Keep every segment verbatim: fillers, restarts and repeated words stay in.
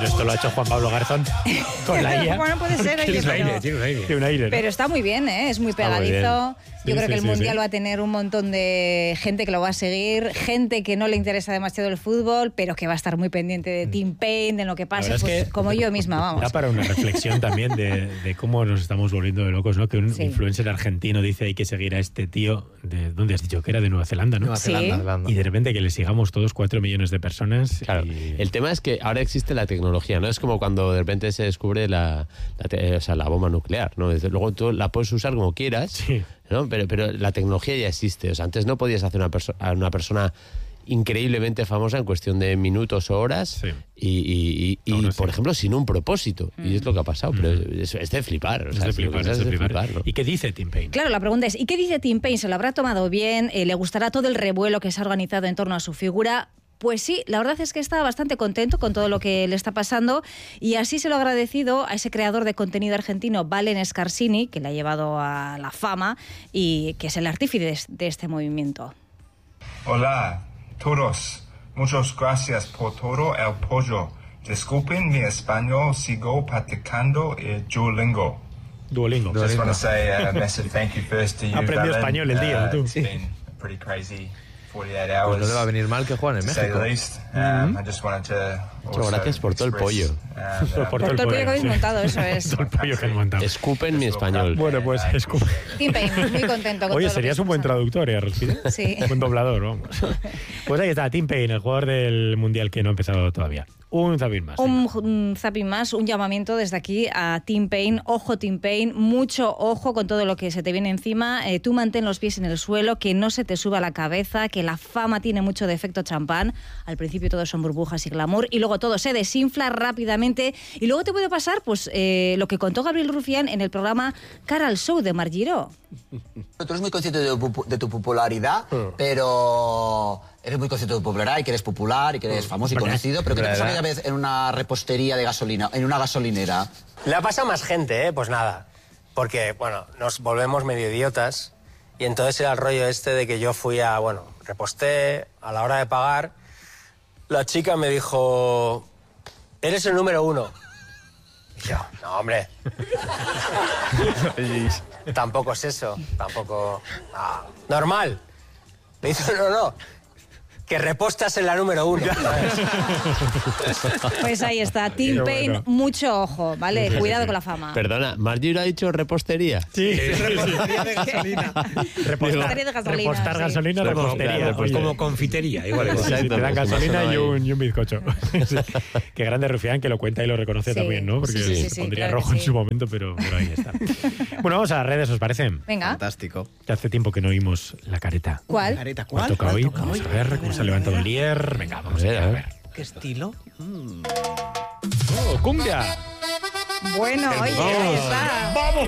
Esto lo ha hecho Juan Pablo Garzón con la I A. Bueno, puede ser. Oye, tiene, un pero, aire, tiene un aire, tiene un aire, ¿no? Pero está muy bien, ¿eh? Es muy Está muy pegadizo. Sí, Yo creo sí, que el sí, Mundial sí. va a tener un montón de gente que lo va a seguir, gente que no le interesa demasiado el fútbol, pero que va a estar muy pendiente de Tim Payne, de lo que pase, pues, es que como yo misma, vamos. Da para una reflexión también de, de cómo nos estamos volviendo de locos, ¿no? Que un Sí. influencer argentino dice hay que seguir a este tío, de ¿dónde has dicho que era? De Nueva Zelanda, ¿no? Nueva Sí. Zelanda, Zelanda. Y de repente que le sigamos todos cuatro millones de personas. Claro, y- el tema es que ahora existe la tecnología, ¿no? Es como cuando de repente se descubre la, la, te- o sea, la bomba nuclear, ¿no? Desde luego tú la puedes usar como quieras, Sí. ¿no? Pero, pero la tecnología ya existe. O sea, antes no podías hacer una perso- a una persona increíblemente famosa en cuestión de minutos o horas Sí. y, y- y- y, Ahora sí. por ejemplo, sin un propósito. Y es lo que ha pasado, pero es, es de flipar. O Es sea, de si lo flipar, piensas, es de flipar. ¿no? ¿Y qué dice Tim Payne? Claro, la pregunta es, ¿y qué dice Tim Payne? ¿Se lo habrá tomado bien? Eh, ¿Le gustará todo el revuelo que se ha organizado en torno a su figura? Pues sí, la verdad es que está bastante contento con todo lo que le está pasando y así se lo ha agradecido a ese creador de contenido argentino, Valen Scarsini, que le ha llevado a la fama y que es el artífice de este movimiento. Hola, todos. Muchas gracias por todo el apoyo. Disculpen mi español, sigo practicando el Duolingo. Duolingo. Just want to say a massive thank you first to you, Aprendió Valen. español el día, Uh, tú. It's Sí. been a pretty crazy forty-eight Pues hours. no le va a venir mal que juegan en to say México. the least. Um, I just wanted to Muchas also gracias por todo el express, pollo. um, that Por I'm Por todo el pollo que habéis sí. montado, eso es. Todo el pollo que han montado. Escupen mi español. Bueno, pues escu- Tim Payne, muy contento con Oye, todo lo que serías está un buen pasando. traductor, ¿eh, Rospide? Sí. Un buen doblador, vamos. Pues ahí está, Tim Payne, el jugador del Mundial que no ha empezado todavía. Un zapping más. Un, un zapping más, un llamamiento desde aquí a Tim Payne. Ojo, Tim Payne, mucho ojo con todo lo que se te viene encima. Eh, tú mantén los pies en el suelo, que no se te suba la cabeza, que la fama tiene mucho de efecto champán. Al principio todo son burbujas y glamour y luego todo se desinfla rápidamente. Y luego te puede pasar pues eh, lo que contó Gabriel Rufián en el programa Cara al Show de Mar Giró. Tú eres muy consciente de, tu- de tu popularidad, pero eres muy consciente de tu popularidad y que eres popular y que eres famoso y ¿Verdad? conocido, pero ¿qué te pasó ¿Verdad? aquella vez en una repostería de gasolina, en una gasolinera? Le ha pasado más gente, ¿eh? Pues nada. Porque, bueno, nos volvemos medio idiotas. Y entonces era el rollo este de que yo fui a, bueno, reposté, a la hora de pagar. La chica me dijo, eres el número uno. Y yo, no, hombre. Tampoco es eso, tampoco... ah, normal. Me dijo, no, no, que repostas en la número uno. ¿sabes? Pues ahí está, Tim Qué Payne, bueno. mucho ojo, ¿vale? Cuidado con la fama. Perdona, ¿Margie ha dicho repostería? Sí, Repostería de gasolina. Repostar, Repostería de gasolina, repostar sí. gasolina, No, repostería. claro, Pues Oye. como confitería, igual. Sí, sí, Exacto, te dan pues, gasolina más y o menos un, y un bizcocho. Sí. Qué grande Rufián, que lo cuenta y lo reconoce Sí, también, ¿no? Porque sí, sí, se sí, pondría claro que rojo en sí. su momento, pero, pero ahí está. Bueno, vamos a las redes, ¿os parece? Venga, Fantástico. Que hace tiempo que no oímos la careta. ¿cuál? Careta, ¿Cuál ¿cuál? toca ¿Cuál hoy? toca Vamos hoy? a ver cómo se ha levantado el Lier. Venga, vamos A ver, allá, a a ver. ver. ¿Qué estilo? Mm. ¡Oh, cumbia! Bueno, oye, ahí está. ¡Vamos,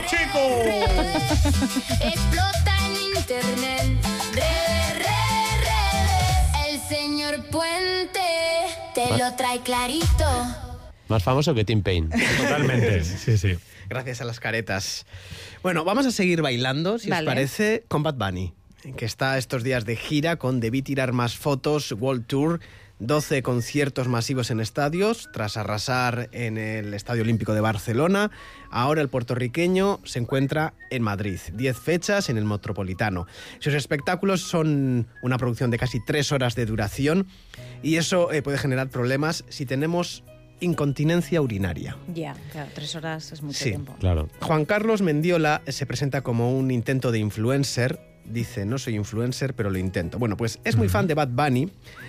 chicos! Explota en internet, redes, redes, redes. El señor Puente te lo trae clarito. Más famoso que Tim Payne. Totalmente, sí, sí. Gracias a las caretas. Bueno, vamos a seguir bailando, si Vale. os parece, con Bad Bunny, que está estos días de gira con Debí tirar más fotos, World Tour, doce conciertos masivos en estadios, tras arrasar en el Estadio Olímpico de Barcelona. Ahora el puertorriqueño se encuentra en Madrid, diez fechas en el Metropolitano. Sus espectáculos son una producción de casi tres horas de duración y eso eh, puede generar problemas si tenemos incontinencia urinaria. Ya, claro, tres horas es mucho Sí. tiempo. Claro. Juan Carlos Mendiola se presenta como un intento de influencer. Dice, no soy influencer, pero lo intento. Bueno, pues es muy fan de Bad Bunny.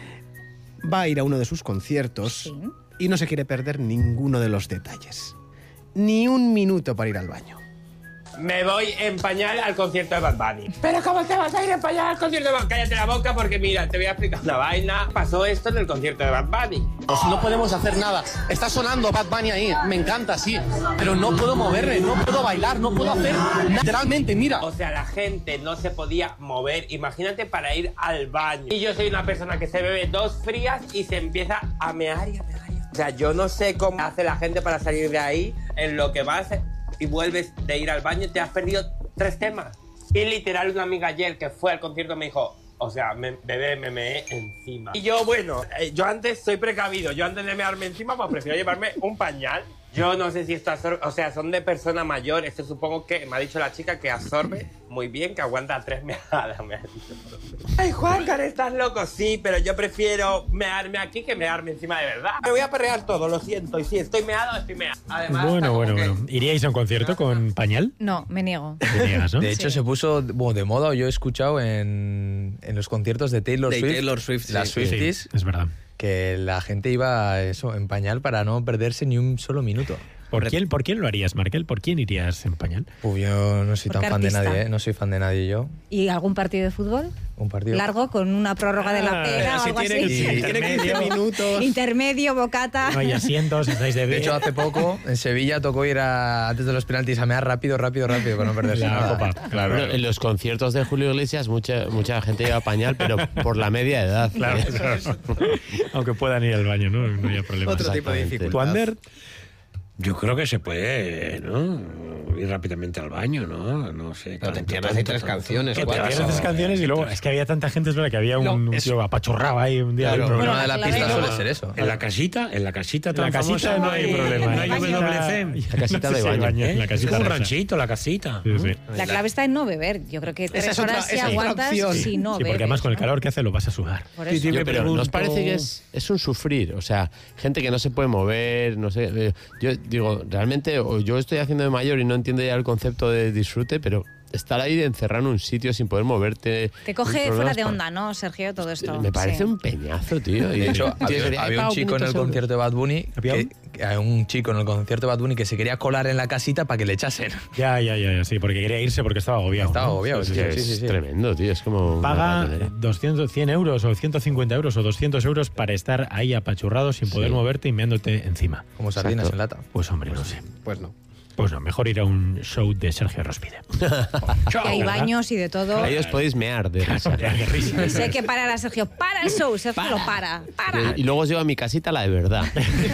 Va a ir a uno de sus conciertos Sí. y no se quiere perder ninguno de los detalles. Ni un minuto para ir al baño. Me voy en pañal al concierto de Bad Bunny. ¿Pero cómo te vas a ir en pañal al concierto de Bad Bunny? Cállate la boca porque mira, te voy a explicar una vaina. Pasó esto en el concierto de Bad Bunny. Pues no podemos hacer nada. Está sonando Bad Bunny ahí, me encanta, sí. Pero no puedo moverme, no puedo bailar, no puedo hacer nada. Literalmente, mira. O sea, la gente no se podía mover. Imagínate para ir al baño. Y yo soy una persona que se bebe dos frías y se empieza a mear y a mear. y a- O sea, yo no sé cómo hace la gente para salir de ahí. En lo que vas y vuelves de ir al baño, te has perdido tres temas. Y literal, una amiga ayer que fue al concierto me dijo, o sea, me, bebé, me meé encima. Y yo, bueno, eh, yo antes soy precavido. Yo antes de mearme encima, pues prefiero llevarme un pañal. Yo no sé si esto absorbe, o sea, son de persona mayor. Esto supongo que me ha dicho la chica que absorbe muy bien, que aguanta tres meadas. Me ha dicho. Ay, Juancar, ¿estás loco? Sí, pero yo prefiero mearme aquí que mearme encima de verdad. Me voy a perrear todo, lo siento. Y si estoy meado, estoy meado. Además, Bueno, bueno, que... bueno. ¿Iríais a un concierto con pañal? No, me niego. Te niegas, ¿no? De hecho, Sí. se puso bueno, de moda, yo he escuchado en, en los conciertos de Taylor De Swift, Taylor Swift, las sí. Swifties, Sí, es verdad. que la gente iba eso, en pañal para no perderse ni un solo minuto. ¿Por quién, ¿Por quién lo harías, Markel? ¿Por quién irías en pañal? Uy, yo no soy ¿Por tan qué fan de artista? nadie, ¿eh? No soy fan de nadie yo. ¿Y algún partido de fútbol? Un partido. Largo, con una prórroga de la Ah, pera o si algo tiene, así. si tiene quince minutos. Intermedio, bocata. No hay asientos, estáis de De hecho, hace poco en Sevilla tocó ir a, antes de los penaltis a mear rápido, rápido, rápido para no perderse La nada. copa. Claro. Bueno, en los conciertos de Julio Iglesias mucha mucha gente lleva pañal, pero por la media edad. Claro, ¿eh? claro. Aunque puedan ir al baño, ¿no? No hay problema. Otro tipo de Exactamente. ¿Tu dificultad. Ander? Yo creo que se puede, ¿no? Ir rápidamente al baño, ¿no? No sé. Pero te tanto, pierdes ahí tanto, tres tanto. canciones, Que te cuatro. pierdes tres canciones y luego es que había tanta gente, es verdad que había un, No, un es- tío apachurrado ahí un día. Claro. del Bueno, programa. una de la clave pista no. suele ser eso. En la casita, en la casita En tan la casita famosa, no hay problema. No hay En la W C. La casita No de sé si hay baño. En la Es casita como un rosa. ranchito, la casita. Sí, sí. La clave está en no beber. Yo creo que tres es otra- horas si esa es otra aguantas opción. si no Sí, bebes. porque además con el ¿no? calor que hace lo vas a sudar. Por Sí, eso. sí, Yo, me pero ¿nos pregunto- parece que es, es un sufrir? O sea, gente que no se puede mover, no sé. eh, Yo digo, realmente, o yo estoy haciendo de mayor y no entiendo ya el concepto de disfrute, pero estar ahí encerrado en un sitio sin poder moverte. Te coge problemas fuera de pa- onda, ¿no, Sergio? Todo esto. Me parece Sí. un peñazo, tío. Y De hecho, tío, había, sería, "He había un pagado chico en el quinientos euros". concierto de Bad Bunny ¿Había que, un? que hay un chico en el concierto de Bad Bunny que se quería colar en la casita para que le echasen. Ya, ya, ya, ya, sí, porque quería irse porque estaba agobiado. Estaba ¿no? agobiado, Sí, sí, sí, Es sí. sí, sí. tremendo, tío. Es como. una Paga ratonería. doscientos, cien euros o ciento cincuenta euros o doscientos euros para estar ahí apachurrado sin poder Sí. moverte y meándote encima. Como sardinas Exacto. en lata. Pues hombre, no sé. Pues no. Pues no, mejor ir a un show de Sergio Rospide. Que hay baños y de todo. Ahí os podéis mear de risa. Qué risa. Y sé que parar a Sergio. Para el show, Sergio lo para. Para. Y luego os llevo a mi casita la de verdad.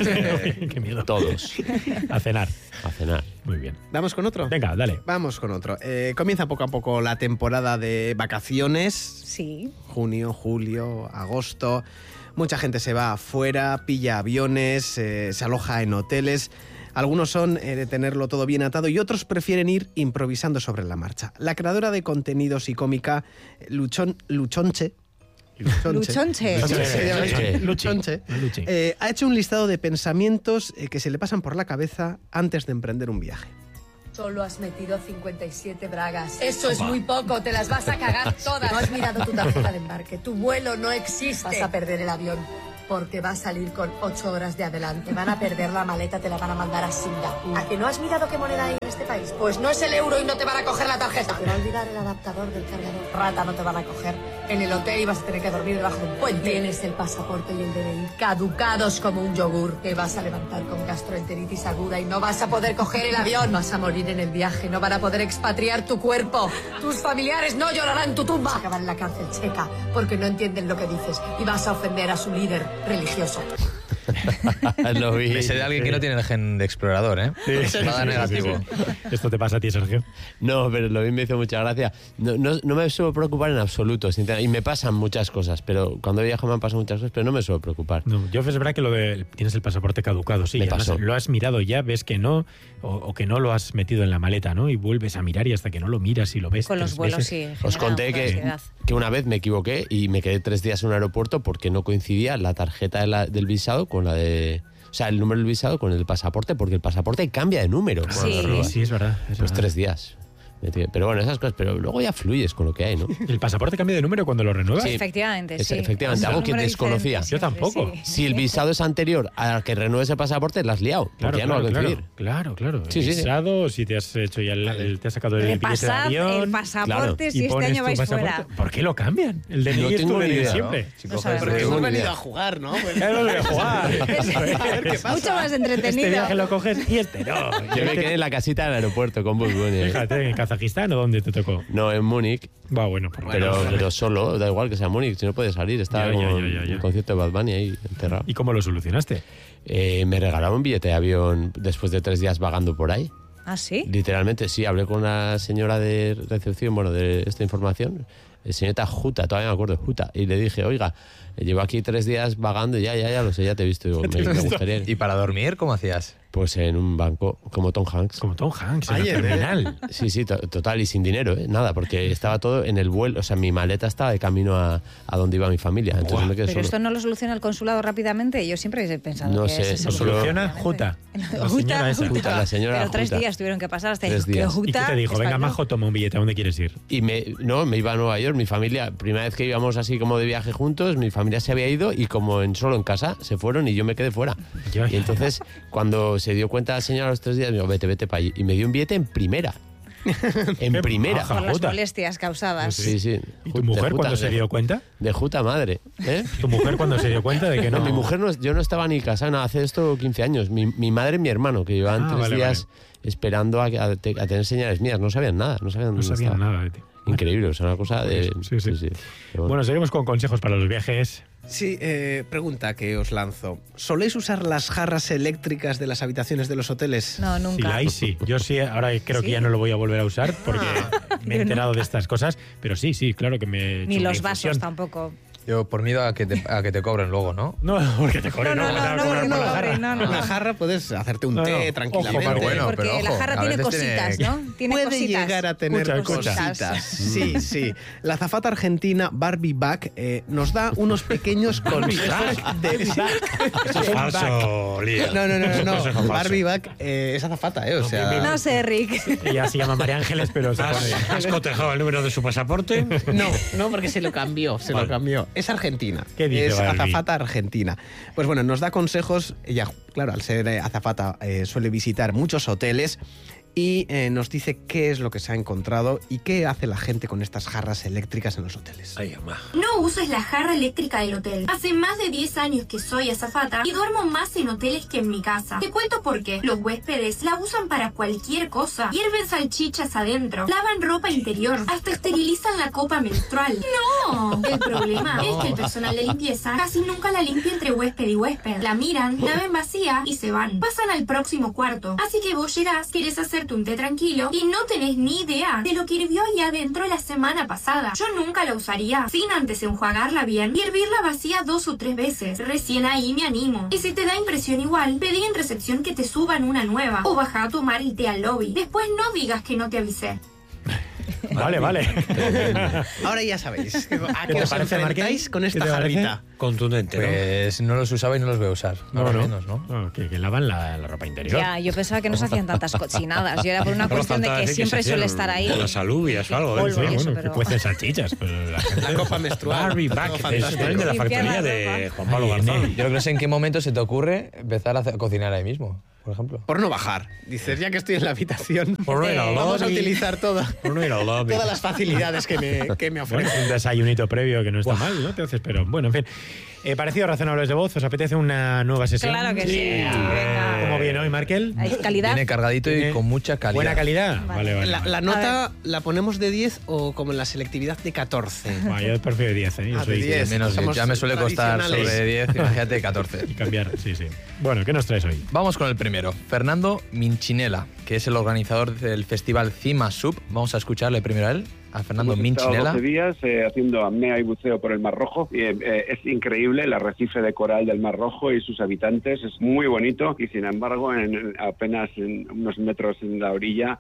Qué miedo. Todos. A cenar. A cenar. Muy bien. ¿Vamos con otro? Venga, dale. Vamos con otro. Eh, comienza poco a poco la temporada de vacaciones. Sí. Junio, julio, agosto. Mucha gente se va afuera, pilla aviones, eh, se aloja en hoteles. Algunos son eh, de tenerlo todo bien atado y otros prefieren ir improvisando sobre la marcha. La creadora de contenidos y cómica Luchon, Luchonche, Luchonche. Luchonche, se llama así. Luchi. Luchonche, Luchi. eh, ha hecho un listado de pensamientos eh, que se le pasan por la cabeza antes de emprender un viaje. Solo has metido cincuenta y siete bragas. Eso es muy poco, te las vas a cagar todas. No has mirado tu tarjeta de embarque, tu vuelo no existe. Vas a perder el avión porque va a salir con ocho horas de adelante. Van a perder la maleta, te la van a mandar a Singapur. ¿A que no has mirado qué moneda hay en este país? Pues no es el euro y no te van a coger la tarjeta. Te va a olvidar el adaptador del cargador. Rata, no te van a coger. En el hotel ibas a tener que dormir debajo de un puente. Tienes el pasaporte y el D N I caducados como un yogur. Te vas a levantar con gastroenteritis aguda y no vas a poder coger el avión. Vas a morir en el viaje, no van a poder expatriar tu cuerpo. Tus familiares no llorarán tu tumba. Vas a acabar en la cárcel checa porque no entienden lo que dices y vas a ofender a su líder religioso. Lo vi. Me sé de alguien que no tiene el gen de explorador, ¿eh? Nada negativo. ¿Esto te pasa a ti, Sergio? No, pero lo vi me hizo mucha gracia. No, no, no me suelo preocupar en absoluto, sinceramente. Y me pasan muchas cosas, pero cuando viajo me han pasado muchas cosas, pero no me suelo preocupar. No, yo es verdad que lo de tienes el pasaporte caducado, sí, Me además pasó. lo has mirado ya, ves que no, o, o que no lo has metido en la maleta, ¿no? Y vuelves a mirar y hasta que no lo miras y lo ves. Con los tres vuelos, veces. sí. Os genera conté que, ansiedad. que una vez me equivoqué y me quedé tres días en un aeropuerto porque no coincidía la tarjeta de la- del visado con la de... O sea, el número del visado con el del pasaporte, porque el pasaporte cambia de número. cuando Sí. lo Sí, renuevas. sí, es verdad. es Pues verdad. tres días. Pero bueno, esas cosas, pero luego ya fluyes con lo que hay, ¿no? ¿El pasaporte cambia de número cuando lo renuevas? Sí. Efectivamente, Es- sí. efectivamente, Es un algo que número desconocía. diferente Yo siempre, tampoco. sí. Si el visado es anterior a que renueves el pasaporte, la has liado. Porque Claro, ya claro, no va a claro, coincidir. claro, claro. Sí, sí, sí. Visado, si te has hecho ya el, el- te has sacado el billete de Repasad avión. el pasaporte si y este pones año tu vais pasaporte. fuera. ¿Por qué lo cambian? El D N I No es tu tengo D N I ni idea, siempre. Si No coges- sabemos. Porque tengo hemos ni venido idea. a jugar, ¿no? Pues- Claro, lo voy a jugar. A ver qué pasa. Mucho más entretenido. Este viaje lo coges y este no. Yo me quedé en la casita del aeropuerto con Bugs Bunny. ¿eh? Fíjate, ¿en Kazajistán o dónde te tocó? No, en Múnich, Va, bueno, pues pero, bueno. pero solo, da igual que sea Múnich, si no puede salir. Estaba Ya, ya, como ya, ya, ya. en un concierto de Bad Bunny ahí enterrado. ¿Y cómo lo solucionaste? Eh, me regalaron un billete de avión después de tres días vagando por ahí. ¿Ah, sí? Literalmente, sí, hablé con una señora de recepción, bueno, de esta información. señorita Juta, todavía me acuerdo, Juta. Y le dije, oiga, llevo aquí tres días vagando y ya, ya, ya lo sé, ya te he visto. Digo, me, me gustaría ir. ¿Y para dormir cómo hacías? Pues en un banco, como Tom Hanks. Como Tom Hanks, en Ay, el ¿eh? terminal. Sí, sí, to- total, y sin dinero, ¿eh? Nada, porque estaba todo en el vuelo, o sea, mi maleta estaba de camino a, a donde iba mi familia, entonces Buah. me quedé Pero solo. esto no lo soluciona el consulado rápidamente. Yo siempre he pensado No que sé, ese ¿lo soluciona ¿Soluciona? rápidamente. Juta. La Juta, señora esa. Juta. Juta, la señora Pero tres Juta. días tuvieron que pasar hasta Tres que días. ¿Y qué Juta te dijo? Venga, español. Majo, toma un billete, ¿a dónde quieres ir? Y me, no, me iba a Nueva York, mi familia, primera vez que íbamos así como de viaje juntos, mi familia se había ido y como en solo en casa se fueron y yo me quedé fuera. Ya, ya, Y entonces, cuando se dio cuenta la señora a los tres días, me dijo, vete, vete para allí. Y me dio un billete en primera. En Qué primera. maja. Por las Juta. molestias causadas. Sí, sí. ¿Y tu De mujer Juta, cuando se de- dio cuenta? De Juta madre. ¿eh? ¿Tu mujer cuando se dio cuenta de que no? No, mi mujer no, yo no estaba ni casada, nada, hace esto quince años. Mi, mi madre y mi hermano, que llevaban Ah, tres vale, días esperando a, a te- a tener señales mías, no sabían nada, no sabían No dónde sabían estaba. nada de ti. Increíble, o sea, una cosa de... Sí, sí. Pero Bueno, bueno. seguimos con consejos para los viajes. Sí, eh, pregunta que os lanzo. ¿Soléis usar las jarras eléctricas de las habitaciones de los hoteles? No, Si nunca. la hay, sí. Yo sí, ahora creo que ¿Sí? ya no lo voy a volver a usar porque me he Yo enterado nunca. de estas cosas. Pero sí, sí, claro que me he Ni hecho una los vasos infusión. tampoco. Yo por miedo a que te, a que te cobren luego, ¿no? No, porque te cobren. No, no, te van a no, cobrar porque por no la cobren, jarra. no, no. Con la jarra puedes hacerte un No, té no. tranquilamente. Ojo, bueno, Porque pero ojo, la jarra a tiene veces tiene- cositas, ¿no? Tiene Puede cositas. llegar a tener Escucha, escucha. cositas. Sí, sí. La azafata argentina Barbie Back eh, nos da unos pequeños consejos de... Eso es falso, Lía. No, no, no, no, Eso no. es falso. Barbie Back eh, es azafata, ¿eh? O sea... No sé, Rick. Ella se llama María Ángeles, pero se ¿Has, pone... has cotejado el número de su pasaporte? No, no, porque se lo cambió, se Vale. lo cambió. Es argentina. ¿Qué dice es Barbie? azafata argentina. Pues bueno, nos da consejos. Ella, claro, al ser eh, azafata, eh, suele visitar muchos hoteles y eh, nos dice qué es lo que se ha encontrado y qué hace la gente con estas jarras eléctricas en los hoteles. Ay, mamá. No uses la jarra eléctrica del hotel. Hace más de diez años que soy azafata y duermo más en hoteles que en mi casa. Te cuento por qué. Los huéspedes la usan para cualquier cosa. Hierven salchichas adentro, lavan ropa interior, hasta esterilizan la copa menstrual. ¡No! El problema es que el personal de limpieza casi nunca la limpia entre huésped y huésped. La miran, la ven vacía y se van. Pasan al próximo cuarto. Así que vos llegás, quieres hacerte un té tranquilo y no tenés ni idea de lo que hirvió ahí adentro la semana pasada. Yo nunca la usaría sin antes enjuagarla bien y hervirla vacía dos o tres veces. Recién ahí me animo. Y si te da impresión igual, pedí en recepción que te suban una nueva o baja a tomar el té al lobby. Después no digas que no te avisé. Vale, vale. Ahora ya sabéis. ¿A ¿Qué qué te os parece, enfrentáis Marqués? con ¿Qué esta te parece? jarrita? Contundente, ¿no? Pues no los usaba y no los voy a usar. No, Ahora no. menos, ¿no? No, que, que lavan la, la ropa interior. Ya, yo pensaba que no se hacían tantas cochinadas. Yo era por una Solo cuestión de falta que decir siempre se suele hacían estar ahí. con las alubias o algo. ¿eh? polvo Sí, y eso, bueno, que pero- cuecen salchichas. Pero la gente... La copa menstrual. Barbie Todo Back, fantástico. es también de la Limpiar la factoría de ropa. Juan Pablo Ay, Garzón. Yo no sé en qué momento se te ocurre empezar a hacer- cocinar ahí mismo, por ejemplo. Por no bajar. Dices, ya que estoy en la habitación, Por no ir al vamos a lobby. utilizar toda, Por no ir al lobby. todas las facilidades que me, que me Bueno, ofrecen. un desayunito previo que no está mal, ¿no? Te haces, pero bueno, en fin. Eh, parecidos razonables de voz, ¿os apetece una nueva sesión? Claro que sí. Venga. ¿Cómo viene hoy, Markel? Hay calidad. Viene cargadito Tiene y con mucha calidad. ¿Buena calidad? Vale, vale. La, vale. la nota la ponemos de diez o como en la selectividad de catorce. Bueno, yo prefiero diez, ¿eh? Yo Ah, de soy diez. Menos Somos ya me suele costar tradicionales. sobre diez, imagínate catorce. Y cambiar, sí, sí. Bueno, ¿qué nos traes hoy? Vamos con el primero. Fernando Minchinela, que es el organizador del festival Cima Sub. Vamos a escucharle primero a él, a Fernando Hemos estado Minchinela. doce días eh, haciendo apnea y buceo por el Mar Rojo. Y, eh, eh, es increíble el arrecife de coral del Mar Rojo y sus habitantes. Es muy bonito y, sin embargo, en, apenas en unos metros en la orilla,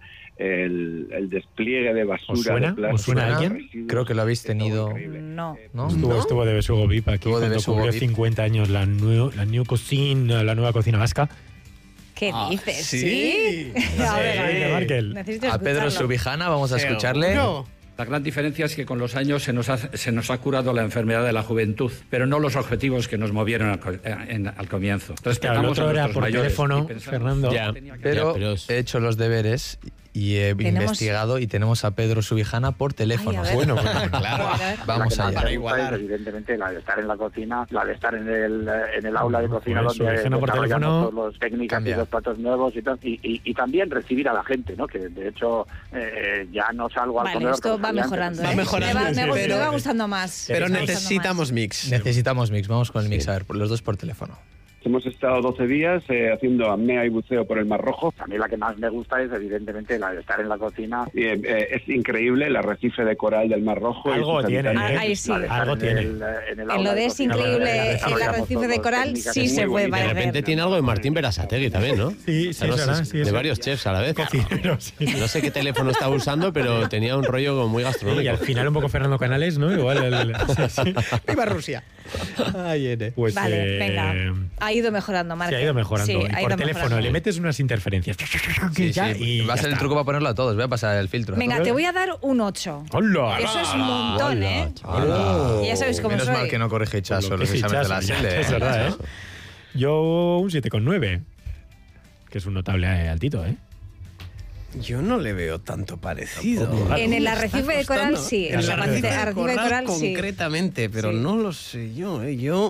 el, el despliegue de basura, ¿Os suena? de plástico, ¿Os suena de alguien? residuos, Creo que lo habéis es todo tenido. increíble. No. ¿No? Estuvo, ¿No? estuvo de Besugo V I P aquí Estuvo de cuando Besugo cumplió V I P. cincuenta años la, nue- la New Cocina, la nueva cocina vasca. ¿Qué Ah, dices? ¿sí? A ver, a Sí, ver. Markel. Necesito A Pedro escucharlo. Subijana vamos a escucharle. Seguro. La gran diferencia es que con los años se nos ha, se nos ha curado la enfermedad de la juventud, pero no los objetivos que nos movieron al, co- en- al comienzo. Claro, el Respetamos otro a era nuestros por mayores teléfono, y pensamos Fernando. que Ya. tenía que- Pero Ya, pero es- he hecho los deberes y he Tenemos- investigado y tenemos a Pedro Subijana por teléfono. Ay, a ver. bueno, bueno, A claro. ver, a ver. Vamos la que más allá. me gusta igualar. es, evidentemente, la de estar en la cocina, la de estar en el, eh, en el aula de Bueno, cocina pues, donde Subijana por desarrollamos teléfono, todos los técnicas cambia. y los platos nuevos y, tal, y, y, y también recibir a la gente, ¿no? Que de hecho eh, ya no salgo al Vale, comedor. esto pero va salía antes. mejorando. Va ¿eh? mejorando, Me va, me sí, gu- pero- me va gustando más. Pero Me va gustando necesitamos más. mix. Necesitamos mix, vamos con el mixer, los dos por teléfono. Hemos estado doce días eh, haciendo apnea y buceo por el Mar Rojo. A mí la que más me gusta es evidentemente la de estar en la cocina. Y, eh, es increíble el arrecife de coral del Mar Rojo. Algo tiene, ¿eh? Ahí sí. Algo tiene. El, en, el en lo de es increíble el arrecife de coral, sí se puede De parecer. repente tiene algo de Martín Berasategui también, ¿no? Sí, sí, no será, sé, sí, de sí. varios chefs a la vez. Cocinero, sí. No sé qué teléfono estaba usando, pero tenía un rollo como muy gastronómico. Y al final un poco Fernando Canales, ¿no? Igual. El, el, sí, sí. ¡Viva Rusia! Ay, N. Pues, Vale, eh, venga. Ha ido mejorando, Marc. Se ha ido mejorando. Sí, y ha por ido teléfono mejorando. le metes unas interferencias. Sí, Ya, sí. y Va a ya ser el está. truco para ponerlo a todos. Voy a pasar el filtro. Venga, te voy a dar un ocho. ¡Hola! Eso es un montón, Hola, ¿eh? chaval. Y ya sabéis cómo Menos soy. mal que no corrige Hichazo Lo que los es exámenes de la Hichazo, SELE. ya, es verdad, ¿eh? Yo un siete coma nueve. Que es un notable altito, ¿eh? Yo no le veo tanto parecido. En el arrecife de coral, sí. En el arrecife de coral, sí. Concretamente, pero Sí. no lo sé yo, ¿eh? Yo...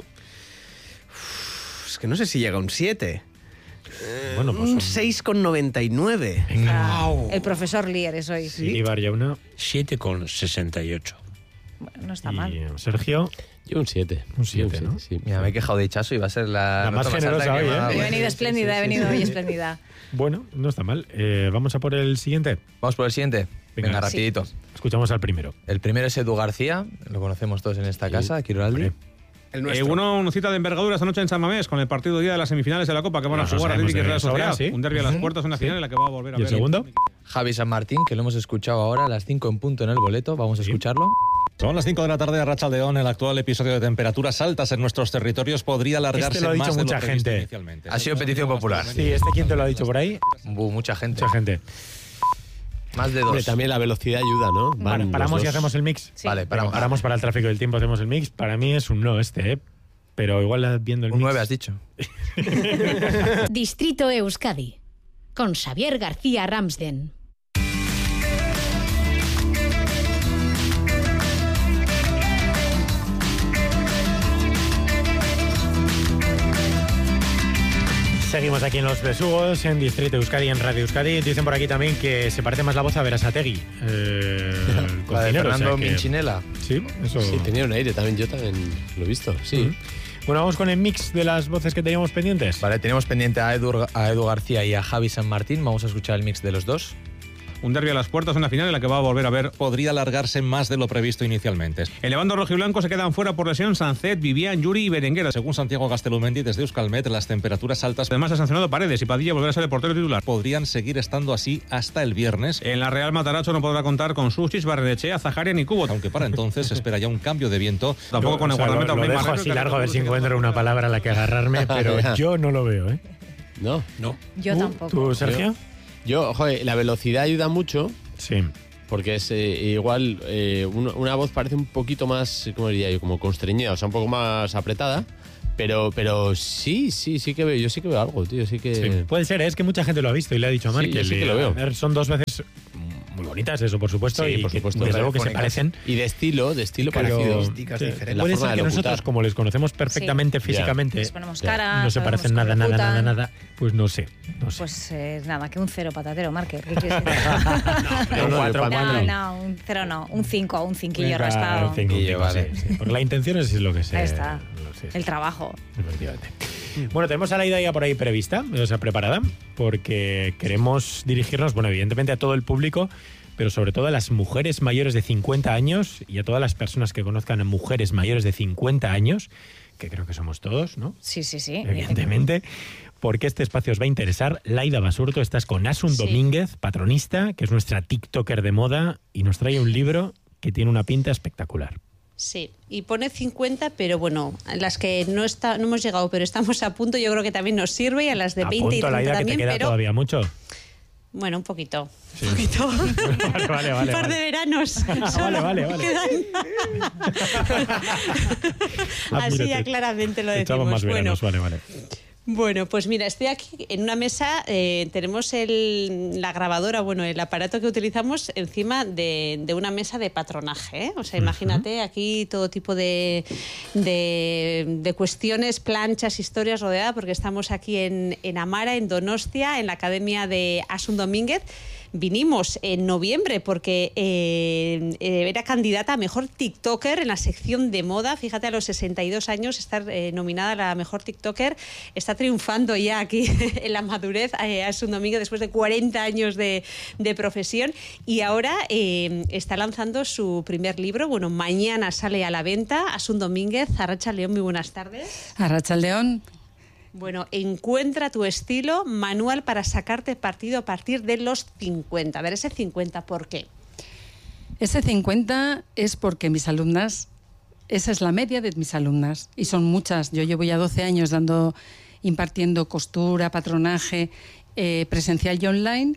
Uf, es que no sé si llega a un siete. Bueno, pues un un- seis coma noventa y nueve. Ah, el profesor Lier es hoy. Sí. Ibar ya una. siete coma sesenta y ocho. Bueno, no está mal. Y Sergio. Yo un siete. Un siete, ¿no? Sí. Mira, me he quejado de Hichazo y va a ser la, La más nota generosa alta que hoy, me ha dado. ¿eh? He venido espléndida, he venido hoy espléndida. Bueno, no está mal. Eh, Vamos a por el siguiente. Vamos por el siguiente. Venga, Venga, rapidito. Escuchamos al primero. El primero es Edu García, lo conocemos todos en esta casa, Kiroldi. El Eh, nuestro. uno, una cita de envergadura esta noche en San Mamés con el partido día de las semifinales de la Copa que van a Nos lo jugar sabemos Atlético y de Real sobra, Sociedad. sí. Un derbi a las Ujú. puertas, una Sí. final en la que va a volver a ¿Y el ver. segundo? Javi San Martín, que lo hemos escuchado ahora a las cinco en punto en el boleto. Vamos a escucharlo. Son las cinco de la tarde a Rachaldeón. El actual episodio de temperaturas altas en nuestros territorios podría alargarse Este lo ha dicho más de lo mucha previsto gente. inicialmente. Ha sido petición popular. Sí, ¿este quién te lo ha dicho por ahí? Bu, mucha gente. Mucha gente. Más de Hombre, dos. también la velocidad ayuda, ¿no? Van Para- los paramos y dos. hacemos el mix. Sí. Vale, Venga, paramos. paramos para el tráfico del tiempo, hacemos el mix. Para mí es un no este, ¿eh? Pero igual viendo el Un mix. nueve has dicho. Distrito Euskadi, con Xavier García Ramsden. Seguimos aquí en Los Besugos, en Distrito Euskadi, en Radio Euskadi. Dicen por aquí también que se parece más la voz a Berasategui. Eh, el La de cocinero, o sea Fernando que- Minchinela. Sí, eso. Sí, tenía un aire también, yo también lo he visto, sí. Ujú. Bueno, vamos con el mix de las voces que teníamos pendientes. Vale, tenemos pendiente a Edu, a Edu García y a Javi San Martín. Vamos a escuchar el mix de los dos. Un derbi a las puertas, una final en la que va a volver a ver. Podría alargarse más de lo previsto inicialmente. El bando rojiblanco se quedan fuera por lesión Sancet, Vivian, Yuri y Berenguera. Según Santiago Gastelumendi, desde Euskalmet, las temperaturas altas Además ha sancionado Paredes y Padilla volverá a ser el portero titular. podrían seguir estando así hasta el viernes, En la Real Mataracho no podrá contar con Suchis, Barrenechea, Zaharian y Cubo. aunque para entonces se espera ya un cambio de viento. Tampoco con el O sea, guardameta lo, lo Unai dejo Marrero, así que largo a ver si tampoco se encuentro una palabra a la que agarrarme, pero yo no lo veo, ¿eh? No, no. Yo ¿Tú, tampoco. ¿Tú, Sergio? Yo, joder, la velocidad ayuda mucho. Sí. Porque es eh, igual, eh, una, una voz parece un poquito más, ¿cómo diría yo? Como constreñida, o sea, un poco más apretada. Pero, pero sí, sí, sí que veo, yo sí que veo algo, tío, sí que... Sí, puede ser, ¿eh? Es que mucha gente lo ha visto y le ha dicho a Marc Sí, que yo sí le- que lo veo. a ver, son dos veces muy bonitas, eso por supuesto, Sí, y por que, supuesto. desde luego que se Radiofónicas. parecen. Y de estilo, de estilo Pero, parecido. sí, En la puede forma ser de que locutar. nosotros, como les conocemos perfectamente Sí. físicamente, Les ponemos ya, cara, no se sabemos parecen nada, cómo nada, nada, locutan. nada, pues no sé, no sé. Pues eh, nada, que un cero patatero, Marque. ¿Qué quieres decir? No, no, cuatro, no, cuatro. no, un cero no, un cinco, un cinquillo Venga, raspado. un cinco, un cinco, vale. sí, sí, porque la intención es lo que se... Ahí está. lo- sí, sí, El trabajo. efectivamente. Bueno, tenemos a la idea ya por ahí prevista, o sea, preparada, porque queremos dirigirnos, bueno, evidentemente a todo el público, pero sobre todo a las mujeres mayores de cincuenta años y a todas las personas que conozcan a mujeres mayores de cincuenta años, que creo que somos todos, ¿no? Sí, sí, sí. Evidentemente, porque este espacio os va a interesar. Laida Basurto, estás con Asun Sí. Domínguez, patronista, que es nuestra TikToker de moda, y nos trae un libro que tiene una pinta espectacular. Sí, y pone cincuenta, pero bueno, a las que no está, no hemos llegado, pero estamos a punto, yo creo que también nos sirve, y a las de A veinte y punto, treinta Laida, que te también, queda pero todavía mucho. bueno, un poquito. Un poquito. Vale, vale, vale. un par vale. de veranos. Ah, solo vale, vale, vale. quedan. Ah, Así ya mírate. claramente lo Echamos decimos. más Bueno, veranos, vale, vale. Bueno, pues mira, estoy aquí en una mesa, eh, tenemos el, la grabadora, bueno, el aparato que utilizamos encima de, de una mesa de patronaje, ¿eh? O sea, imagínate aquí todo tipo de, de, de cuestiones, planchas, historias rodeadas, porque estamos aquí en, en Amara, en Donostia, en la Academia de Asun Domínguez. vinimos en noviembre porque eh, eh, era candidata a Mejor TikToker en la sección de moda. Fíjate, a los sesenta y dos años estar eh, nominada a la Mejor TikToker. Está triunfando ya aquí en la madurez. Eh, Asun Domínguez, después de cuarenta años de, de profesión. Y ahora eh, está lanzando su primer libro. Bueno, mañana sale a la venta. Asun Domínguez, Arratsaldeon, muy buenas tardes. Arratsaldeon. Bueno, encuentra tu estilo, manual para sacarte partido a partir de los cincuenta. A ver, ese cincuenta, ¿por qué? Ese cincuenta es porque mis alumnas, esa es la media de mis alumnas, y son muchas. Yo llevo ya doce años dando, impartiendo costura, patronaje, eh, presencial y online,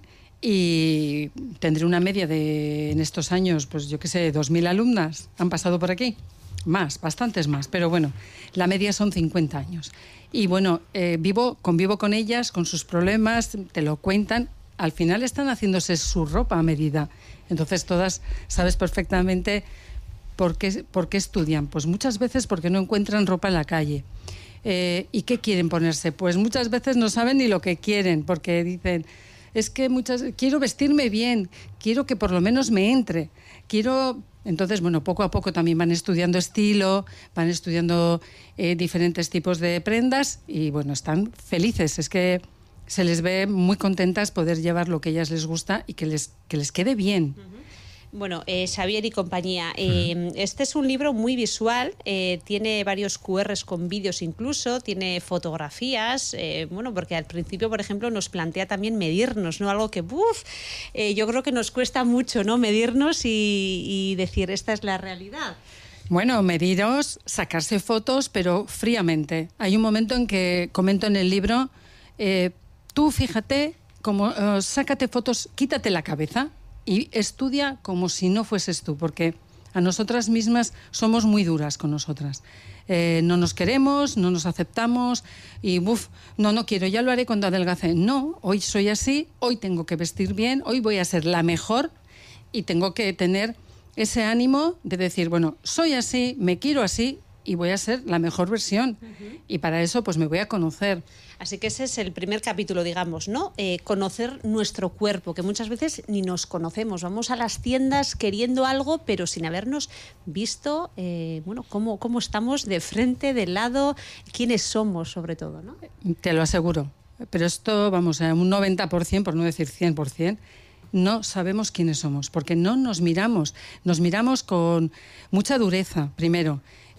y tendré una media de, en estos años, pues yo qué sé, dos mil alumnas han pasado por aquí. Más, bastantes más, pero bueno, la media son cincuenta años. Y bueno, eh, vivo, convivo con ellas, con sus problemas, te lo cuentan. Al final están haciéndose su ropa a medida. Entonces todas sabes perfectamente por qué, por qué estudian. Pues muchas veces porque no encuentran ropa en la calle. Eh, ¿Y qué quieren ponerse? Pues muchas veces no saben ni lo que quieren, porque dicen, es que muchas quiero vestirme bien, quiero que por lo menos me entre, quiero... Entonces, bueno, poco a poco también van estudiando estilo, van estudiando eh, diferentes tipos de prendas y, bueno, están felices. Es que se les ve muy contentas poder llevar lo que a ellas les gusta y que les, que les quede bien. Bueno, eh, Xavier y compañía, eh, este es un libro muy visual, eh, tiene varios cu erres con vídeos incluso, tiene fotografías, eh, bueno, porque al principio, por ejemplo, nos plantea también medirnos, ¿no? Algo que, uf, eh, yo creo que nos cuesta mucho, ¿no? Medirnos y, y decir, esta es la realidad. Bueno, mediros, sacarse fotos, pero fríamente. Hay un momento en que comento en el libro, eh, tú fíjate, como, uh, sácate fotos, quítate la cabeza y estudia como si no fueses tú, porque a nosotras mismas somos muy duras con nosotras. Eh, no nos queremos, no nos aceptamos y buf, no, no quiero, ya lo haré cuando adelgace. No, hoy soy así, hoy tengo que vestir bien, hoy voy a ser la mejor y tengo que tener ese ánimo de decir, bueno, soy así, me quiero así y voy a ser la mejor versión. Uh-huh. Y para eso pues me voy a conocer. Así que ese es el primer capítulo, digamos, ¿no? Eh, conocer nuestro cuerpo, que muchas veces ni nos conocemos. Vamos a las tiendas queriendo algo, pero sin habernos visto, eh, bueno, cómo, cómo estamos de frente, de lado, quiénes somos, sobre todo, ¿no? Te lo aseguro. Pero esto, vamos, a un noventa por ciento, por no decir cien por ciento, no sabemos quiénes somos, porque no nos miramos. Nos miramos con mucha dureza, primero.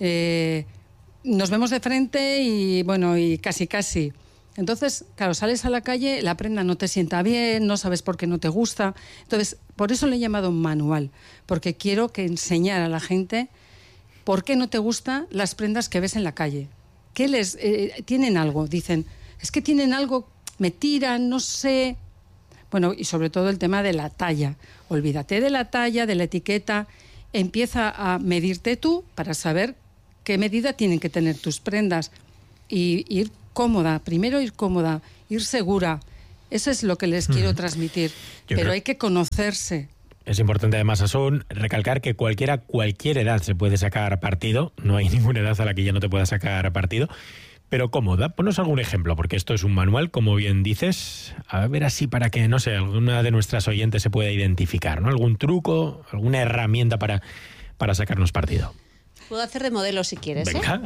Eh, nos vemos de frente y, bueno, y casi, casi... Entonces, claro, sales a la calle, la prenda no te sienta bien, no sabes por qué no te gusta. Entonces, por eso le he llamado manual, porque quiero que enseñar a la gente por qué no te gustan las prendas que ves en la calle. ¿Qué les eh, tienen algo? Dicen, es que tienen algo, me tiran, no sé. Bueno, y sobre todo el tema de la talla. Olvídate de la talla, de la etiqueta. Empieza a medirte tú para saber qué medida tienen que tener tus prendas y ir cómoda, primero ir cómoda, ir segura. Eso es lo que les quiero mm. transmitir. Yo Pero creo... hay que conocerse. Es importante además, Asun, recalcar que cualquiera, cualquier edad se puede sacar partido. No hay ninguna edad a la que ya no te pueda sacar partido. Pero cómoda. Ponos algún ejemplo, porque esto es un manual, como bien dices. A ver así para que, no sé, alguna de nuestras oyentes se pueda identificar, ¿no? Algún truco, alguna herramienta para, para sacarnos partido. Puedo hacer de modelo si quieres, Venga.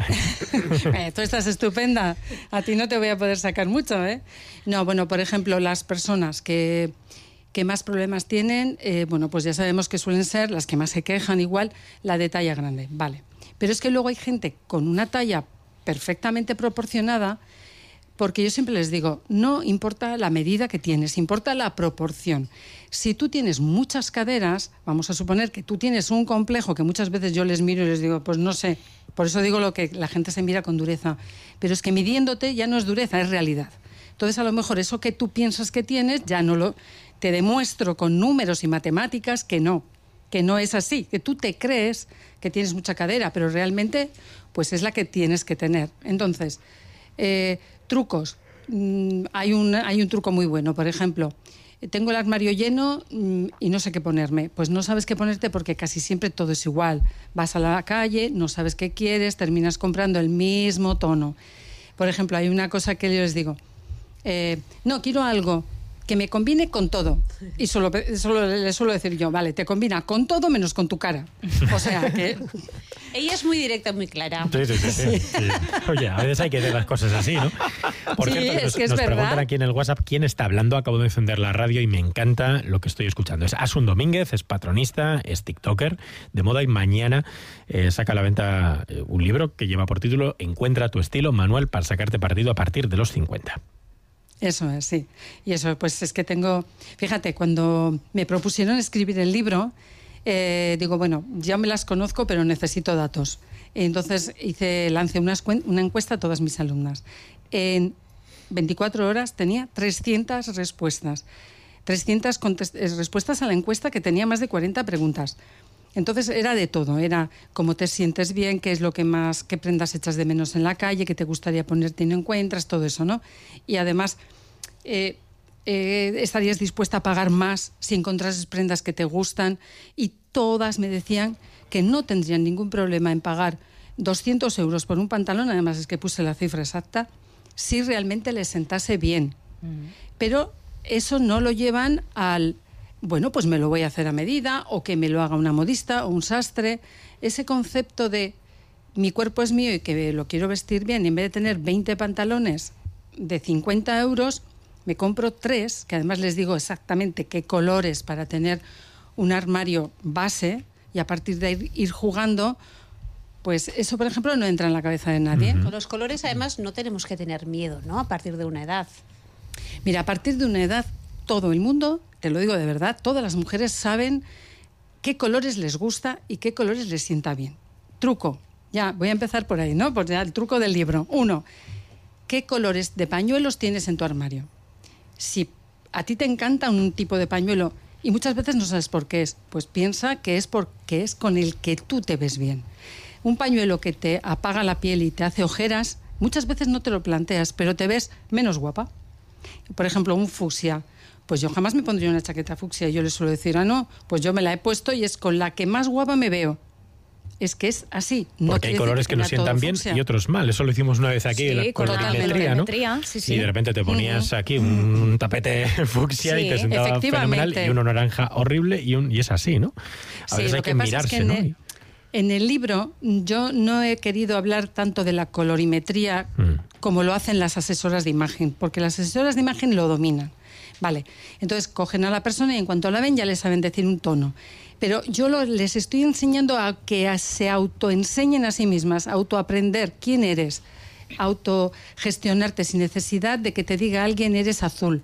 ¿eh? Tú estás estupenda. A ti no te voy a poder sacar mucho, ¿eh? No, bueno, por ejemplo, las personas que, que más problemas tienen, eh, bueno, pues ya sabemos que suelen ser las que más se quejan, igual, la de talla grande, vale. Pero es que luego hay gente con una talla perfectamente proporcionada, porque yo siempre les digo, no importa la medida que tienes, importa la proporción. Si tú tienes muchas caderas, vamos a suponer que tú tienes un complejo, que muchas veces yo les miro y les digo, pues no sé, por eso digo lo que la gente se mira con dureza, pero es que midiéndote ya no es dureza, es realidad. Entonces a lo mejor eso que tú piensas que tienes, ya no lo... Te demuestro con números y matemáticas que no, que no es así, que tú te crees que tienes mucha cadera, pero realmente pues es la que tienes que tener. Entonces, eh, trucos. Mm, hay, un, hay un truco muy bueno, por ejemplo, tengo el armario lleno mm, y no sé qué ponerme. Pues no sabes qué ponerte porque casi siempre todo es igual. Vas a la calle, no sabes qué quieres, terminas comprando el mismo tono. Por ejemplo, hay una cosa que yo les digo, eh, no, quiero algo que me combine con todo. Y solo, solo le suelo decir yo, vale, te combina con todo menos con tu cara. O sea que... Ella es muy directa, muy clara. Sí, sí, sí, sí, sí. Oye, a veces hay que hacer las cosas así, ¿no? Por Sí, cierto, es nos, que es nos verdad. preguntan aquí en el WhatsApp quién está hablando. Acabo de encender la radio y me encanta lo que estoy escuchando. Es Asun Domínguez, es patronista, es tiktoker de moda y mañana eh, saca a la venta eh, un libro que lleva por título Encuentra tu estilo, manual para sacarte partido a partir de los cincuenta. Eso es, sí. Y eso, pues es que tengo... Fíjate, cuando me propusieron escribir el libro, eh, digo, bueno, ya me las conozco, pero necesito datos. Entonces hice, lancé unas cuen- una encuesta a todas mis alumnas. En veinticuatro horas tenía trescientas respuestas. trescientas contest- eh, respuestas a la encuesta que tenía más de cuarenta preguntas. Entonces era de todo, era cómo te sientes bien, qué es lo que más, qué prendas echas de menos en la calle, qué te gustaría ponerte y no encuentras, todo eso, ¿no? Y además, eh, eh, ¿estarías dispuesta a pagar más si encontrases prendas que te gustan? Y todas me decían que no tendrían ningún problema en pagar doscientos euros por un pantalón, además es que puse la cifra exacta, si realmente les sentase bien. Pero eso no lo llevan al... bueno, pues me lo voy a hacer a medida, o que me lo haga una modista o un sastre. Ese concepto de mi cuerpo es mío y que lo quiero vestir bien, y en vez de tener veinte pantalones de cincuenta euros, me compro tres, que además les digo exactamente qué colores para tener un armario base, y a partir de ahí ir jugando, pues eso, por ejemplo, no entra en la cabeza de nadie. Con los colores, además, no tenemos que tener miedo, ¿no? A partir de una edad. Mira, a partir de una edad, todo el mundo, te lo digo de verdad, todas las mujeres saben qué colores les gusta y qué colores les sienta bien. Truco, ya, voy a empezar por ahí, ¿no? Pues ya el truco del libro. Uno, ¿qué colores de pañuelos tienes en tu armario? Si a ti te encanta un tipo de pañuelo y muchas veces no sabes por qué es, pues piensa que es porque es con el que tú te ves bien. Un pañuelo que te apaga la piel y te hace ojeras, muchas veces no te lo planteas, pero te ves menos guapa. Por ejemplo, un fucsia. Pues yo jamás me pondría una chaqueta fucsia. Yo le suelo decir, ah, no, pues yo me la he puesto y es con la que más guapa me veo. Es que es así. No Porque hay quiere colores decir que nos tenga sientan todo bien fucsia. y otros mal. Eso lo hicimos una vez aquí, Sí, la con la colorimetría, ¿no? colorimetría, sí, sí. Y de repente te ponías aquí un tapete fucsia Sí, y te sentaba fenomenal, efectivamente. y uno naranja horrible, y, un, y es así, ¿no? A Sí, veces lo hay que que pasa es mirarse, que en ¿no? el- En el libro yo no he querido hablar tanto de la colorimetría como lo hacen las asesoras de imagen, porque las asesoras de imagen lo dominan. Vale, entonces cogen a la persona y en cuanto la ven ya le saben decir un tono. Pero yo lo- les estoy enseñando a que a- se autoenseñen a sí mismas, a autoaprender quién eres, autogestionarte sin necesidad de que te diga alguien eres azul.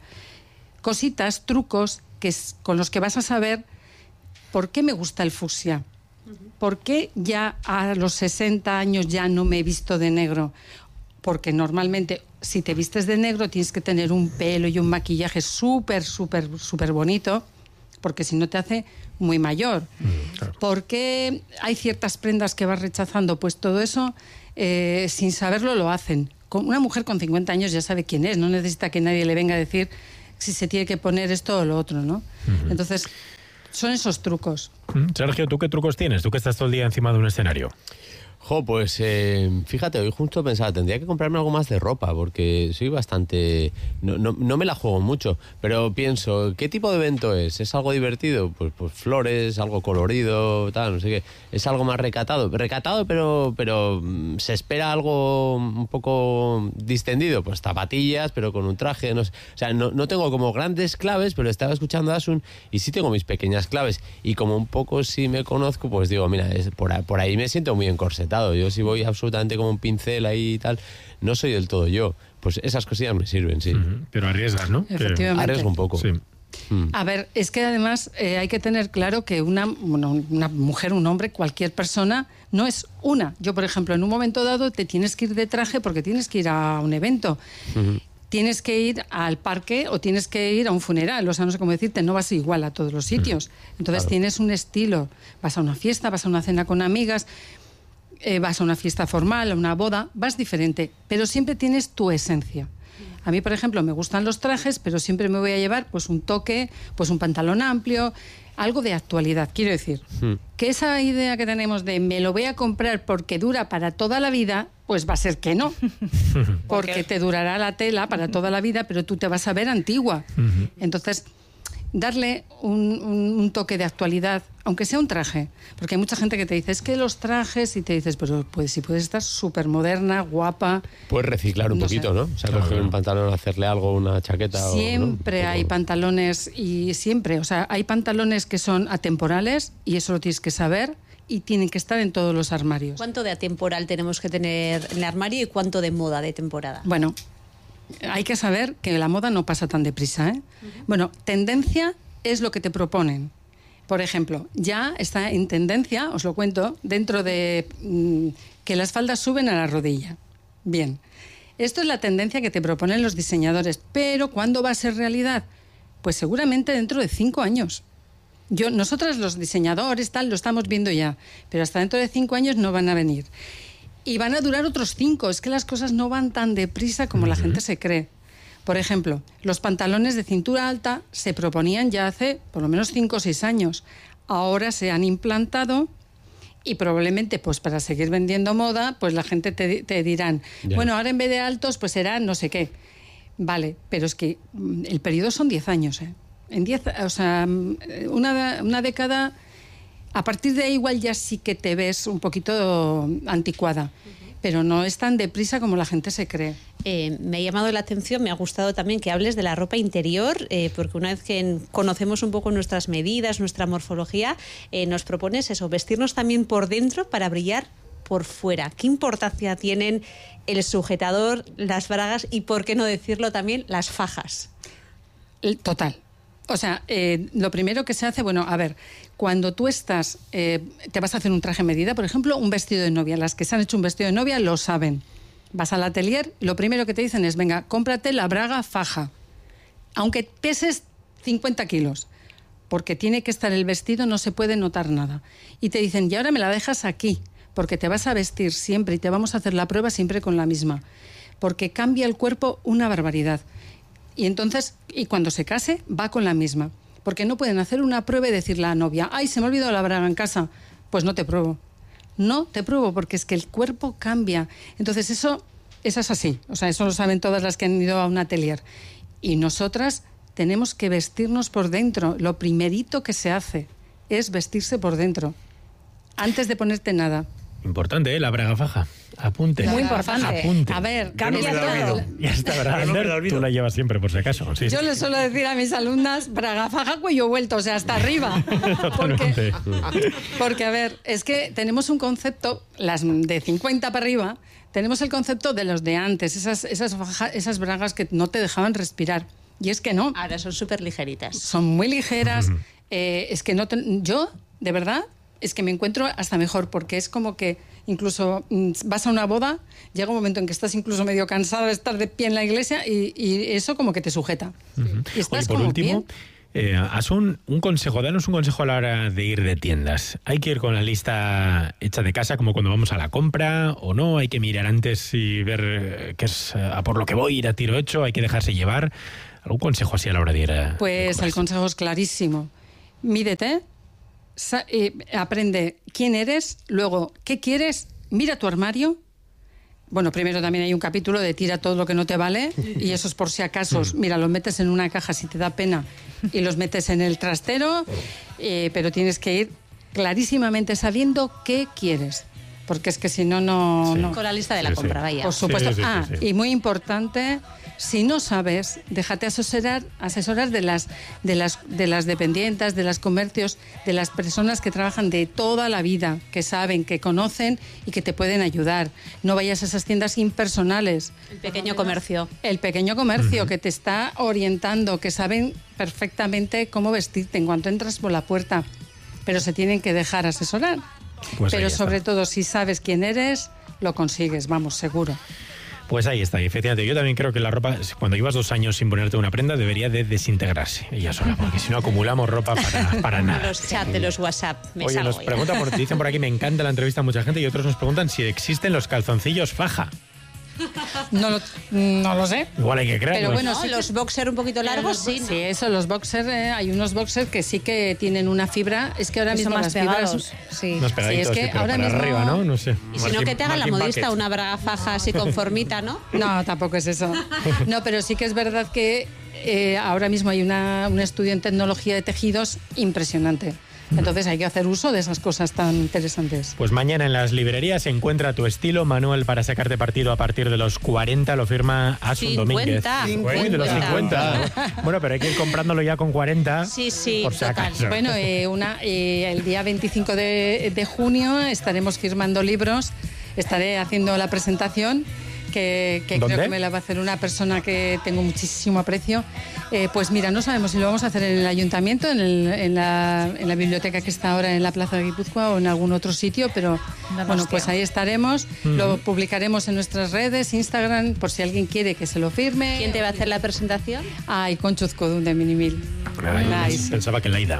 Cositas, trucos que es, con los que vas a saber por qué me gusta el fucsia. ¿Por qué ya a los sesenta años ya no me he visto de negro? Porque normalmente si te vistes de negro tienes que tener un pelo y un maquillaje súper, súper, súper bonito, porque si no te hace muy mayor. ¿Por qué hay ciertas prendas que vas rechazando? Pues todo eso, eh, sin saberlo, lo hacen. Con una mujer con cincuenta años ya sabe quién es, no necesita que nadie le venga a decir si se tiene que poner esto o lo otro, ¿no? Entonces, son esos trucos. Mm, Sergio, ¿tú qué trucos tienes? ¿Tú que estás todo el día encima de un escenario? Jo, pues eh, fíjate, hoy justo pensaba, tendría que comprarme algo más de ropa, porque soy bastante... No, no, no me la juego mucho, pero pienso, ¿qué tipo de evento es? ¿Es algo divertido? Pues, pues flores, algo colorido, tal, no sé qué. ¿Es algo más recatado? Recatado, pero, pero mm, se espera algo un poco distendido. Pues zapatillas, pero con un traje, no sé. O sea, no, no tengo como grandes claves, pero estaba escuchando a Asun y sí tengo mis pequeñas claves. Y como un poco sí me conozco, pues digo, mira, es, por, ahí, por ahí me siento muy encorsetado. Yo si voy absolutamente como un pincel ahí y tal, no soy del todo yo. Pues esas cosillas me sirven, sí. Pero arriesgas, ¿no? Efectivamente. Arriesgo un poco. Sí. Mm. A ver, es que además eh, hay que tener claro que una, bueno, una mujer, un hombre, cualquier persona, no es una. Yo, por ejemplo, en un momento dado te tienes que ir de traje porque tienes que ir a un evento. Ujú. Tienes que ir al parque o tienes que ir a un funeral, o sea, no sé cómo decirte, no vas igual a todos los sitios. Entonces Claro. tienes un estilo, vas a una fiesta, vas a una cena con amigas, eh, vas a una fiesta formal, a una boda, vas diferente, pero siempre tienes tu esencia. A mí, por ejemplo, me gustan los trajes, pero siempre me voy a llevar pues un toque, pues un pantalón amplio, algo de actualidad. Quiero decir, Mm. que esa idea que tenemos de me lo voy a comprar porque dura para toda la vida, Pues va a ser que no, porque te durará la tela para toda la vida, pero tú te vas a ver antigua. Uh-huh. Entonces, darle un, un, un toque de actualidad, aunque sea un traje, porque hay mucha gente que te dice, es que los trajes, y te dices, pero pues si puedes estar súper moderna, guapa. Puedes reciclar un no poquito, sé. ¿no? O sea, coger un pantalón, hacerle algo, una chaqueta. Siempre o, ¿no? hay pantalones, y siempre, o sea, hay pantalones que son atemporales, y eso lo tienes que saber, y tienen que estar en todos los armarios. ¿Cuánto de atemporal tenemos que tener en el armario y cuánto de moda de temporada? Bueno, hay que saber que la moda no pasa tan deprisa, ¿eh? Uh-huh. Bueno, tendencia es lo que te proponen. Por ejemplo, ya está en tendencia, os lo cuento, dentro de mmm, que las faldas suben a la rodilla. Bien, esto es la tendencia que te proponen los diseñadores, pero ¿cuándo va a ser realidad? Pues seguramente dentro de cinco años. Yo, nosotras los diseñadores tal lo estamos viendo ya, pero hasta dentro de cinco años no van a venir. Y van a durar otros cinco. Es que las cosas no van tan deprisa como uh-huh. la gente se cree. Por ejemplo, los pantalones de cintura alta se proponían ya hace por lo menos cinco o seis años. Ahora se han implantado y probablemente pues para seguir vendiendo moda, pues la gente te, te dirán, yeah. bueno, ahora en vez de altos pues serán no sé qué. Vale, pero es que el periodo son diez años, ¿eh? En diez, o sea, una, una década, a partir de ahí igual ya sí que te ves un poquito anticuada, uh-huh. pero no es tan deprisa como la gente se cree. Eh, me ha llamado la atención, me ha gustado también que hables de la ropa interior, eh, porque una vez que conocemos un poco nuestras medidas, nuestra morfología, eh, nos propones eso, vestirnos también por dentro para brillar por fuera. ¿Qué importancia tienen el sujetador, las bragas y, por qué no decirlo también, las fajas? Total. O sea, eh, lo primero que se hace, bueno, a ver, cuando tú estás, eh, te vas a hacer un traje medida, por ejemplo, un vestido de novia. Las que se han hecho un vestido de novia lo saben. Vas al atelier, lo primero que te dicen es, venga, cómprate la braga faja, aunque peses cincuenta kilos, porque tiene que estar el vestido, no se puede notar nada. Y te dicen, y ahora me la dejas aquí, porque te vas a vestir siempre y te vamos a hacer la prueba siempre con la misma, porque cambia el cuerpo una barbaridad. Y entonces, y cuando se case, va con la misma. Porque no pueden hacer una prueba y decirle a la novia, ay, se me ha olvidado la braga en casa. Pues no te pruebo. No te pruebo, porque es que el cuerpo cambia. Entonces eso, eso es así. O sea, eso lo saben todas las que han ido a un atelier. Y nosotras tenemos que vestirnos por dentro. Lo primerito que se hace es vestirse por dentro. Antes de ponerte nada. Importante, ¿eh? La braga faja. Apunte. Muy importante. Apunte. A ver, cambia todo. Ya está, braga. No tú la llevas siempre, por si acaso. Sí. Yo le suelo decir a mis alumnas, braga faja, cuello vuelto, o sea, hasta arriba. Totalmente. Porque, porque, a ver, es que tenemos un concepto, las de cincuenta para arriba, tenemos el concepto de los de antes, esas, esas, faja, esas bragas que no te dejaban respirar. Y es que no. Ahora son súper ligeritas. Son muy ligeras. Uh-huh. eh, es que no te, yo, de verdad, es que me encuentro hasta mejor, porque es como que incluso mm, vas a una boda, llega un momento en que estás incluso medio cansado de estar de pie en la iglesia y, y eso como que te sujeta. Uh-huh. Y estás Oye, por como último, eh, haz un, un consejo, danos un consejo a la hora de ir de tiendas. ¿Hay que ir con la lista hecha de casa como cuando vamos a la compra o no? ¿Hay que mirar antes y ver qué es a por lo que voy, ir a tiro hecho? ¿Hay que dejarse llevar? ¿Algún consejo así a la hora de ir a Pues el consejo es clarísimo. Mídete, sa- eh, aprende quién eres, luego qué quieres, mira tu armario. Bueno, primero también hay un capítulo de tira todo lo que no te vale y eso es por si acaso. Mira, los metes en una caja si te da pena y los metes en el trastero, eh, pero tienes que ir clarísimamente sabiendo qué quieres. Porque es que si no, no... Sí. no. Con la lista de la Sí, compra, sí. vaya. Por supuesto. Sí, sí, sí, ah, sí. y muy importante, si no sabes, déjate asesorar, asesorar de las, de las, de las dependientes, de los comercios, de las personas que trabajan de toda la vida, que saben, que conocen y que te pueden ayudar. No vayas a esas tiendas impersonales. El pequeño comercio. El pequeño comercio uh-huh. que te está orientando, que saben perfectamente cómo vestirte en cuanto entras por la puerta, pero se tienen que dejar asesorar. Pues pero sobre está. todo, si sabes quién eres, lo consigues, vamos, seguro. Pues ahí está, y efectivamente. Yo también creo que la ropa, cuando llevas dos años sin ponerte una prenda, debería de desintegrarse ella sola, porque si no acumulamos ropa para, para nada. Los chats de los WhatsApp, me Oye, salgo nos ya. preguntan, por, dicen por aquí, me encanta la entrevista a mucha gente, y otros nos preguntan si existen los calzoncillos faja. No lo, no lo sé. Igual hay que creerlo. Pero bueno, ¿No? sí, Los boxer un poquito largos, sí. ¿no? Sí, eso, los boxers, eh, hay unos boxers que sí que tienen una fibra. Es que ahora Que son mismo más las fibras. pegados, sí. Más pegaditos, Sí, es que sí, pero ahora para mismo- arriba, ¿no? No sé. Y si no, que te haga la modista una braga faja así con formita, ¿no? No, tampoco es eso. No, pero sí que es verdad que eh, ahora mismo hay una, un estudio en tecnología de tejidos impresionante. Entonces hay que hacer uso de esas cosas tan interesantes. Pues mañana en las librerías Encuentra tu estilo, manual para sacarte partido a partir de los cuarenta, lo firma Asun Domínguez. cincuenta. Uy, de los cincuenta. Bueno, pero hay que ir comprándolo ya con cuarenta. Sí, sí, por si total. acaso. Bueno, eh, una, eh, el día veinticinco de, de junio estaremos firmando libros, estaré haciendo la presentación. Que, que ¿Dónde? creo que me la va a hacer una persona que tengo muchísimo aprecio. Eh, pues mira, no sabemos si lo vamos a hacer en el ayuntamiento, en, el- en la, en la biblioteca que está ahora en la Plaza de Guipúzcoa o en algún otro sitio, pero bueno, hostia. pues ahí estaremos. Lo publicaremos en nuestras redes, Instagram, por si alguien quiere que se lo firme. ¿Quién te va a hacer la presentación? Ay, Conchuzco de Minimil. Ay, Nice. Pensaba que la ida.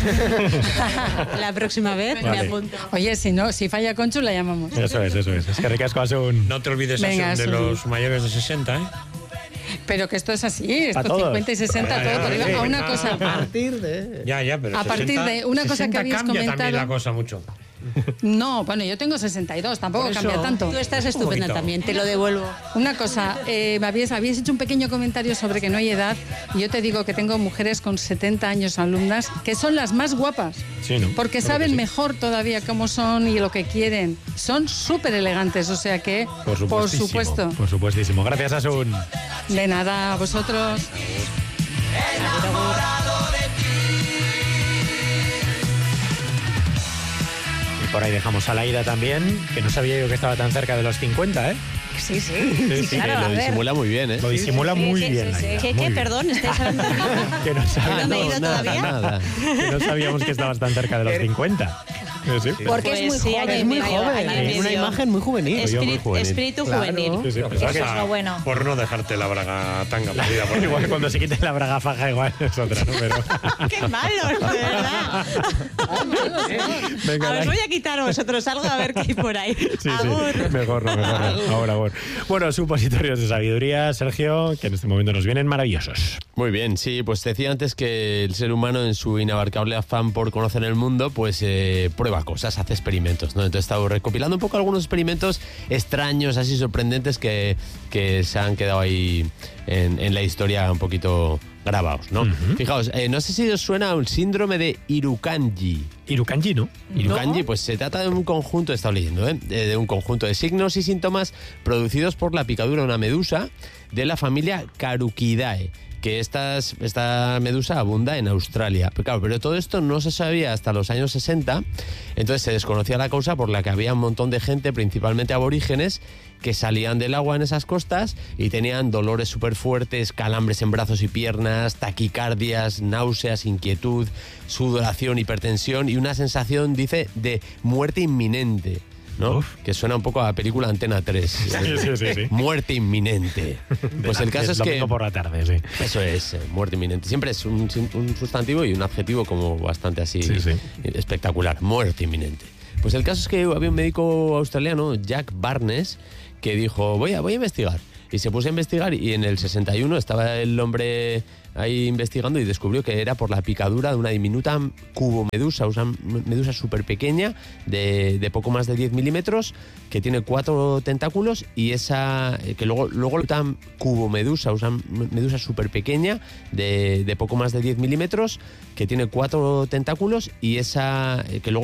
La próxima vez Vale. me apunto. Oye, si no, si falla Conchu, la llamamos. Eso es, eso es. Es que ricasco Asun. No te olvides, Venga, Asun, de Asun. los mayores de sesenta, ¿eh? Pero que esto es así, esto todos. cincuenta y sesenta, Ya, todo ya, por arriba. sí, A una venga. cosa. A partir de... Ya, ya, pero A partir sesenta, de una cosa que sesenta habéis cambia también comentado. la cosa mucho. No, bueno, yo tengo sesenta y dos, tampoco Por eso. cambia tanto. Tú estás Un estupenda poquito. también, te lo devuelvo. Una cosa, eh, me habíais, habíais hecho un pequeño comentario sobre que no hay edad y yo te digo que tengo mujeres con setenta años alumnas que son las más guapas. Sí, ¿no? Porque Creo que saben sí. mejor todavía cómo son y lo que quieren. Son súper elegantes, o sea que, Por por supuestísimo. supuesto. Por supuestísimo. Gracias, Asun. De nada, a vosotros. Y por ahí dejamos a la ida también, que no sabía yo que estaba tan cerca de los cincuenta, ¿eh? Sí, sí. Sí, sí, claro, que a lo ver. disimula muy bien, ¿eh? Lo disimula sí, muy sí, bien. sí, sí. Laida, ¿Qué, muy qué? bien. Perdón, ¿estáis hablando? Que no, sabía- ¿No me he ido nada, todavía? nada. que no sabíamos que estabas tan cerca de los cincuenta. Sí, sí. Porque Pues es muy sí, joven. año y Es muy medio, joven, año y es una medio. imagen muy juvenil. Soy yo muy Espíritu, juvenil. espíritu Claro. juvenil. Sí, sí, Lo que pensaba Eso que- es lo bueno. Por no dejarte la braga tanga perdida por Igual cuando se quite la braga faja, igual es otra, ¿no? Pero... ¡Qué malos, de verdad! Venga, A ver, os Laida. voy a quitar a vosotros algo a ver qué hay por ahí. Sí, sí, Agur. mejor no, mejor no. Ahora, ahora. Bueno, supositorios de sabiduría, Sergio, que en este momento nos vienen maravillosos. Muy bien, sí, pues te decía antes que el ser humano en su inabarcable afán por conocer el mundo, pues eh, prueba cosas, hace experimentos, ¿no? Entonces he estado recopilando un poco algunos experimentos extraños, así sorprendentes que, que se han quedado ahí en, en la historia un poquito grabados, ¿no? Ujú. Fijaos, eh, no sé si os suena un síndrome de Irukandji. Irukandji, ¿no? Irukandji, pues se trata de un conjunto, he estado leyendo, ¿eh? de de un conjunto de signos y síntomas producidos por la picadura de una medusa de la familia Caruchidae, que estas, esta medusa abunda en Australia. Pero claro, pero todo esto no se sabía hasta los años sesenta, entonces se desconocía la causa por la que había un montón de gente, principalmente aborígenes, que salían del agua en esas costas y tenían dolores súper fuertes, calambres en brazos y piernas, taquicardias, náuseas, inquietud, sudoración, hipertensión y una sensación, dice, de muerte inminente, ¿no? Uf. Que suena un poco a película Antena tres. Sí, sí, sí, sí. Muerte inminente. Pues el caso es que... Domingo por la tarde, sí. Eso es, eh, muerte inminente. Siempre es un, un sustantivo y un adjetivo como bastante así Sí, sí. espectacular. Muerte inminente. Pues el caso es que había un médico australiano, Jack Barnes, que dijo, voy a, voy a investigar. Y se puso a investigar y en el sesenta y uno estaba el hombre ahí investigando y descubrió que era por la picadura de una diminuta cubomedusa, una medusa súper pequeña de, de poco más de diez milímetros, que tiene cuatro tentáculos y esa, que luego, luego la cubomedusa, una medusa súper pequeña de, de poco más de diez milímetros, que tiene cuatro tentáculos y esa, que luego